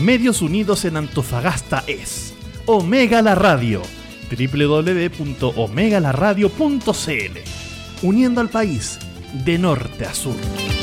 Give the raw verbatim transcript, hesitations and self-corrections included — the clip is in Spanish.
Medios unidos en Antofagasta es Omega la Radio, doble u doble u doble u punto omega la radio punto c l, uniendo al país de norte a sur.